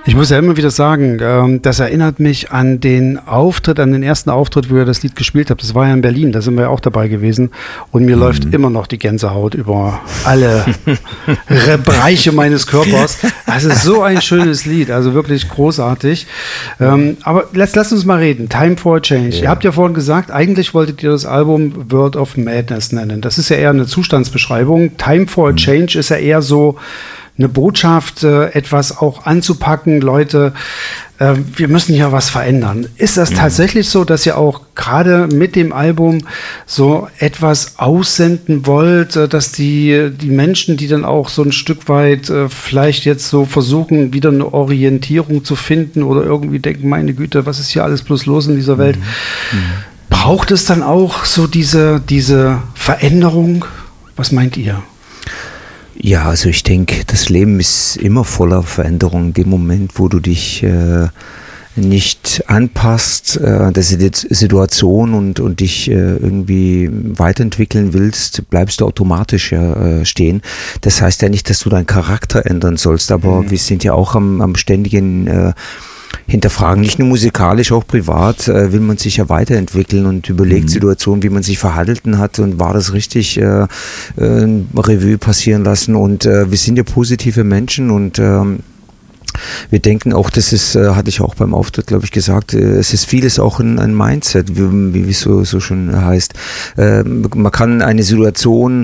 Ich muss ja immer wieder sagen, das erinnert mich an den ersten Auftritt, wo ihr das Lied gespielt habt. Das war ja in Berlin, da sind wir ja auch dabei gewesen. Und mir läuft immer noch die Gänsehaut über alle Bereiche meines Körpers. Das ist so ein schönes Lied, also wirklich großartig. Aber lass uns mal reden. Time for a Change. Ja. Ihr habt ja vorhin gesagt, eigentlich wolltet ihr das Album World of Madness nennen. Das ist ja eher eine Zustandsbeschreibung. Time for a Change ist ja eher so eine Botschaft, etwas auch anzupacken, Leute, wir müssen hier was verändern. Ist das tatsächlich so, dass ihr auch gerade mit dem Album so etwas aussenden wollt, dass die Menschen, die dann auch so ein Stück weit vielleicht jetzt so versuchen, wieder eine Orientierung zu finden oder irgendwie denken, meine Güte, was ist hier alles bloß los in dieser Welt? Braucht es dann auch so diese Veränderung? Was meint ihr? Ja, also ich denke, das Leben ist immer voller Veränderung. In dem Moment, wo du dich nicht anpasst der Situation und dich irgendwie weiterentwickeln willst, bleibst du automatisch stehen. Das heißt ja nicht, dass du deinen Charakter ändern sollst, aber wir sind ja auch am ständigen hinterfragen, nicht nur musikalisch, auch privat will man sich ja weiterentwickeln und überlegt Situationen, wie man sich verhalten hat und war das richtig, Revue passieren lassen und wir sind ja positive Menschen und wir denken auch, das ist, hatte ich auch beim Auftritt, glaube ich, gesagt, es ist vieles auch ein Mindset, wie es so schon heißt. Man kann eine Situation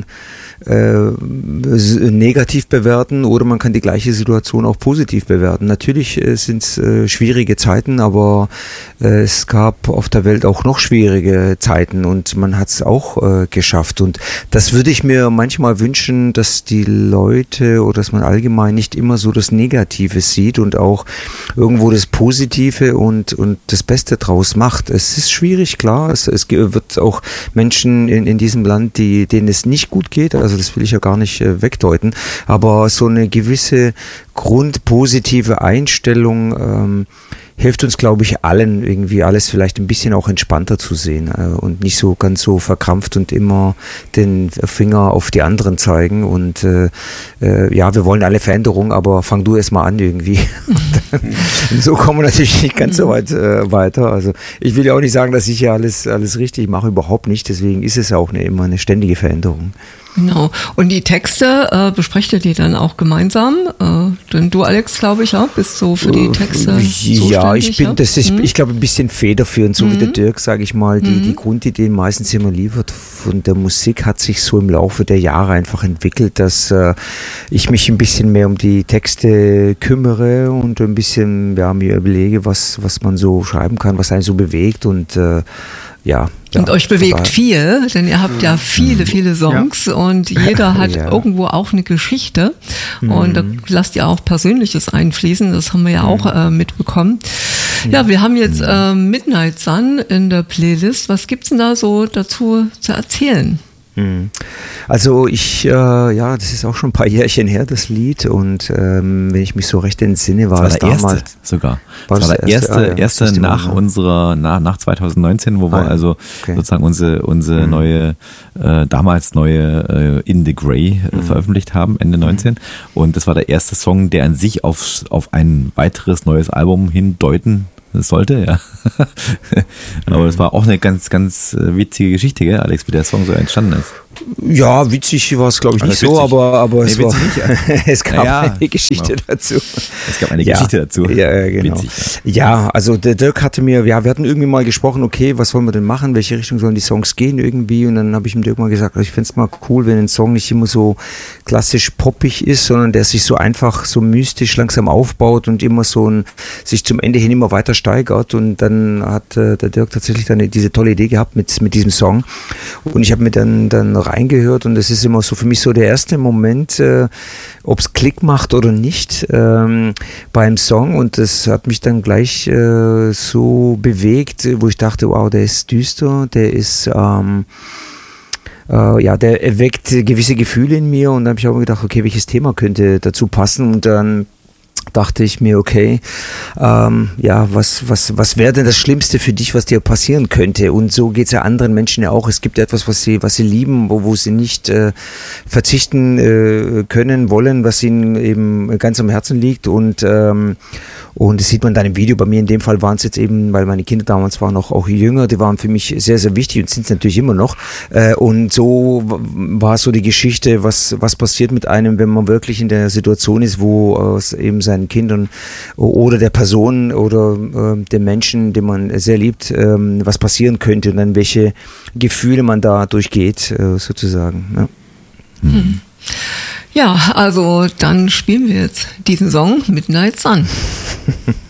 negativ bewerten oder man kann die gleiche Situation auch positiv bewerten. Natürlich sind es schwierige Zeiten, aber es gab auf der Welt auch noch schwierige Zeiten und man hat es auch geschafft und das würde ich mir manchmal wünschen, dass die Leute oder dass man allgemein nicht immer so das Negative sieht und auch irgendwo das Positive und das Beste draus macht. Es ist schwierig, klar, es wird auch Menschen in diesem Land, denen es nicht gut geht, also das will ich ja gar nicht wegdeuten, aber so eine gewisse grundpositive Einstellung hilft uns, glaube ich, allen irgendwie alles vielleicht ein bisschen auch entspannter zu sehen und nicht so ganz so verkrampft und immer den Finger auf die anderen zeigen und ja, wir wollen alle Veränderungen, aber fang du erst mal an irgendwie. So kommen wir natürlich nicht ganz so weit weiter. Also ich will ja auch nicht sagen, dass ich ja alles richtig mache, überhaupt nicht, deswegen ist es auch immer eine ständige Veränderung. Genau. Und die Texte, besprecht ihr die dann auch gemeinsam? Denn du, Alex, glaube ich, auch bist so für die Texte ja, ich bin, ich glaube, ein bisschen federführend, so wie der Dirk, sage ich mal, die Grundideen meistens immer liefert. Von der Musik hat sich so im Laufe der Jahre einfach entwickelt, dass ich mich ein bisschen mehr um die Texte kümmere und ein bisschen mir überlege, was man so schreiben kann, was einen so bewegt und ja. Und euch bewegt viel, denn ihr habt ja viele Songs und jeder hat irgendwo auch eine Geschichte und da lasst ihr auch Persönliches einfließen, das haben wir ja auch mitbekommen. Ja, wir haben jetzt Midnight Sun in der Playlist. Was gibt's denn da so dazu zu erzählen? Also das ist auch schon ein paar Jährchen her, das Lied und wenn ich mich so recht entsinne, war es damals sogar. Das war der erste nach 2019, wo wir sozusagen unsere neue, damals neue In the Grey veröffentlicht haben, Ende 19 und das war der erste Song, der an sich auf ein weiteres neues Album hindeuten sollte, ja. Aber das war auch eine ganz, ganz witzige Geschichte, gell, Alex, wie der Song so entstanden ist. Ja, witzig war es, glaube ich, nicht so, aber es war, es gab eine Geschichte dazu. Es gab eine Geschichte dazu. Ja, genau. Witzig, ja, also der Dirk hatte mir, wir hatten irgendwie mal gesprochen, okay, was wollen wir denn machen, welche Richtung sollen die Songs gehen irgendwie und dann habe ich ihm Dirk mal gesagt, ich finde es mal cool, wenn ein Song nicht immer so klassisch poppig ist, sondern der sich so einfach so mystisch langsam aufbaut und immer so sich zum Ende hin immer weiter steigert und dann hat der Dirk tatsächlich dann diese tolle Idee gehabt mit diesem Song und ich habe mir dann reingehört und das ist immer so für mich so der erste Moment, ob es Klick macht oder nicht beim Song und das hat mich dann gleich so bewegt, wo ich dachte, wow, der ist düster, der ist der erweckt gewisse Gefühle in mir und dann habe ich auch gedacht, okay, welches Thema könnte dazu passen und dann dachte ich mir, okay, was wäre denn das Schlimmste für dich, was dir passieren könnte? Und so geht es ja anderen Menschen ja auch. Es gibt etwas, was sie lieben, wo sie nicht verzichten können, wollen, was ihnen eben ganz am Herzen liegt. Und Und das sieht man dann im Video. Bei mir in dem Fall waren es jetzt eben, weil meine Kinder damals waren auch jünger, die waren für mich sehr, sehr wichtig und sind es natürlich immer noch. Und so war so die Geschichte, was passiert mit einem, wenn man wirklich in der Situation ist, wo eben seinen Kindern oder der Person oder dem Menschen, den man sehr liebt, was passieren könnte und dann welche Gefühle man da durchgeht, sozusagen. Ja. Ja, also dann spielen wir jetzt diesen Song Midnight Sun.